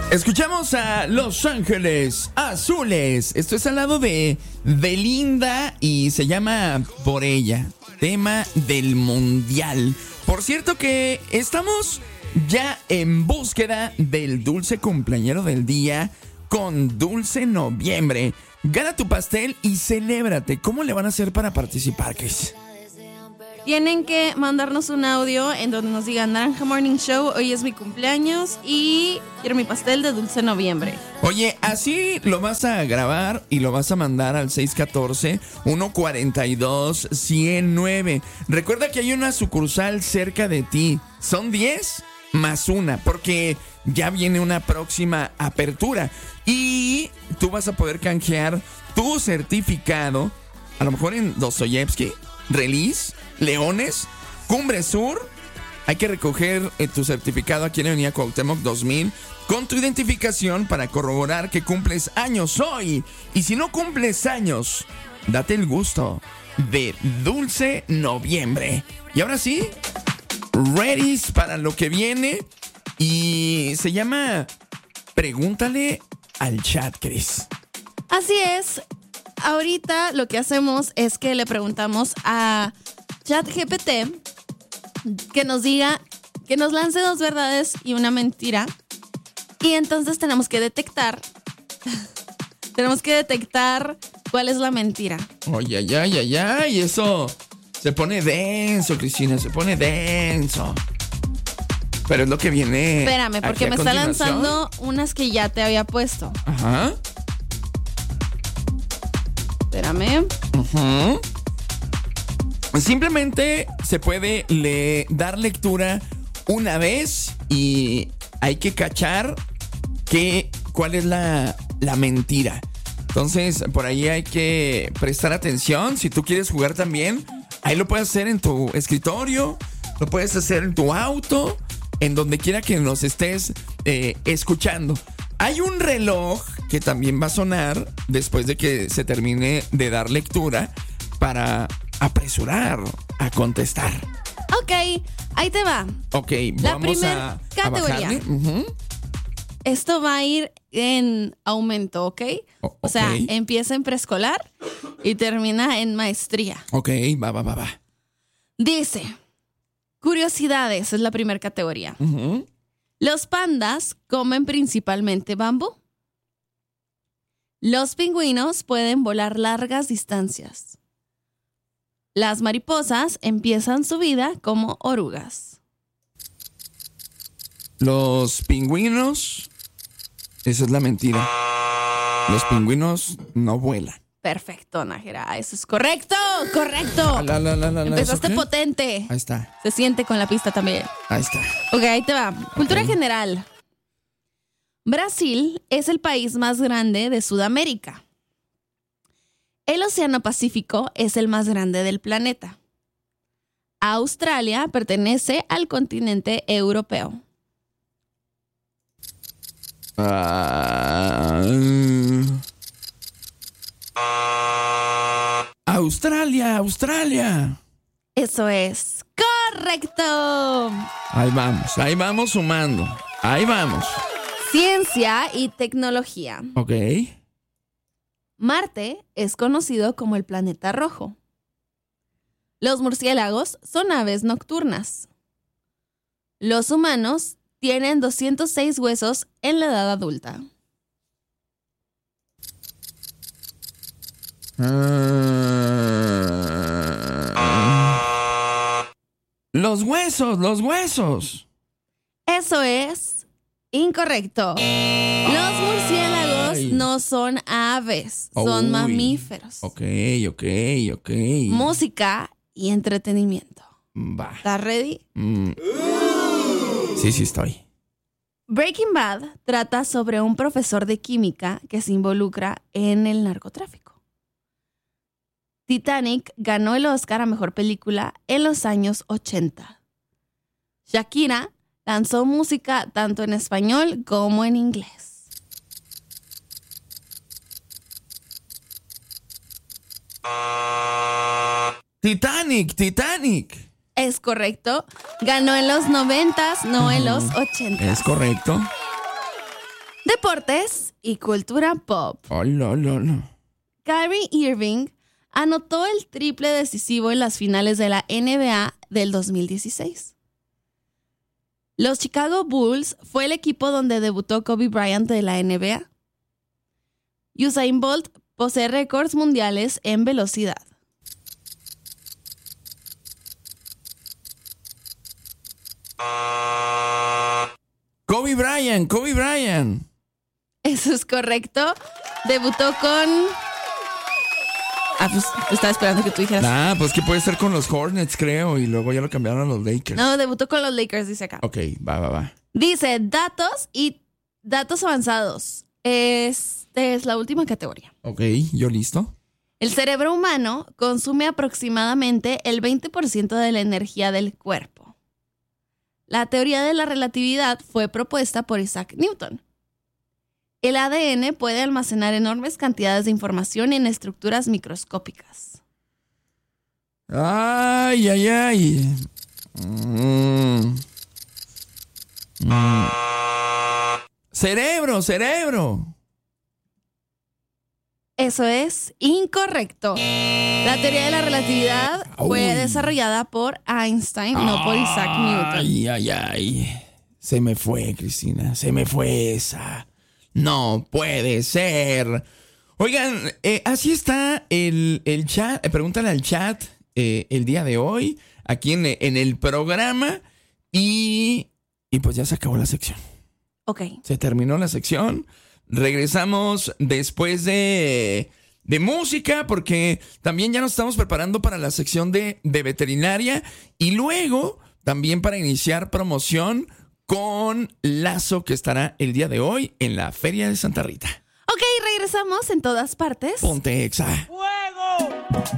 Escuchamos a Los Ángeles Azules. Esto es al lado de Belinda y se llama Por Ella, tema del Mundial. Por cierto que estamos ya en búsqueda del dulce cumpleañero del día con Dulce Noviembre. Gana tu pastel y celébrate. ¿Cómo le van a hacer para participar, Cris? Tienen que mandarnos un audio en donde nos digan: Naranja Morning Show, hoy es mi cumpleaños y quiero mi pastel de Dulce Noviembre. Oye, así lo vas a grabar y lo vas a mandar al 614-142-109. Recuerda que hay una sucursal cerca de ti. Son 10 más una, porque ya viene una próxima apertura. Y tú vas a poder canjear tu certificado, a lo mejor en Dostoyevsky, Release, Leones, Cumbre Sur. Hay que recoger tu certificado aquí en la Avenida Cuauhtémoc 2000 con tu identificación para corroborar que cumples años hoy. Y si no cumples años, date el gusto de Dulce Noviembre. Y ahora sí, ready para lo que viene. Y se llama Pregúntale al Chat, Cris. Así es. Ahorita lo que hacemos es que le preguntamos a ChatGPT que nos diga, que nos lance 2 verdades y una mentira. Y entonces tenemos que detectar cuál es la mentira. Oye, y eso se pone denso, Cristina, se pone denso. Pero es lo que viene. Espérame, porque me está lanzando unas que ya te había puesto. Ajá. Espérame. Uh-huh. Simplemente se puede dar lectura una vez y hay que cachar cuál es la mentira. Entonces, por ahí hay que prestar atención. Si tú quieres jugar también, ahí lo puedes hacer en tu escritorio, lo puedes hacer en tu auto, en donde quiera que nos estés escuchando. Hay un reloj que también va a sonar después de que se termine de dar lectura para apresurar a contestar. Ok, ahí te va. Ok, la vamos primera categoría. A uh-huh. Esto va a ir en aumento, ¿ok? O sea, empieza en preescolar y termina en maestría. Ok, va. Dice, curiosidades es la primera categoría. Uh-huh. Los pandas comen principalmente bambú. Los pingüinos pueden volar largas distancias. Las mariposas empiezan su vida como orugas. Los pingüinos, esa es la mentira. Los pingüinos no vuelan. Perfecto, Nájera, eso es correcto. Empezaste potente. Ahí está. Se siente con la pista también. Ahí está. Ok, ahí te va. Cultura general. Brasil es el país más grande de Sudamérica. El Océano Pacífico es el más grande del planeta. Australia pertenece al continente europeo. Australia. Eso es correcto. Ahí vamos sumando. Ahí vamos. Ciencia y tecnología. Ok. Marte es conocido como el planeta rojo. Los murciélagos son aves nocturnas. Los humanos tienen 206 huesos en la edad adulta. Los huesos. Eso es incorrecto. Los murciélagos no son aves, son mamíferos. Ok. Música y entretenimiento. Va. ¿Estás ready? Sí, estoy. Breaking Bad trata sobre un profesor de química que se involucra en el narcotráfico. Titanic ganó el Oscar a Mejor Película en los años 80. Shakira lanzó música tanto en español como en inglés. Titanic. Es correcto. Ganó en los 90s, no en los 80s. Es correcto. Deportes y cultura pop. Oh, no. Kyrie Irving anotó el triple decisivo en las finales de la NBA del 2016. Los Chicago Bulls fue el equipo donde debutó Kobe Bryant de la NBA. Usain Bolt posee récords mundiales en velocidad. Kobe Bryant. Eso es correcto. Debutó con... pues estaba esperando que tú dijeras. Pues que puede ser con los Hornets, creo, y luego ya lo cambiaron a los Lakers. No, debutó con los Lakers, dice acá. Ok, va. Dice, datos avanzados. Esta es la última categoría. Ok, ¿yo listo? El cerebro humano consume aproximadamente el 20% de la energía del cuerpo. La teoría de la relatividad fue propuesta por Isaac Newton. El ADN puede almacenar enormes cantidades de información en estructuras microscópicas. Ay. Cerebro. Eso es incorrecto. La teoría de la relatividad fue desarrollada por Einstein, no por Isaac Newton. Ay. Se me fue, Cristina. Se me fue esa. No puede ser. Oigan, así está el chat. Pregúntale al chat el día de hoy, aquí en el programa. Y pues ya se acabó la sección. Ok. Se terminó la sección. Regresamos después de música, porque también ya nos estamos preparando para la sección de veterinaria. Y luego también para iniciar promoción con Lazo, que estará el día de hoy en la Feria de Santa Rita. Ok, regresamos en todas partes. Ponte Exa. ¡Fuego!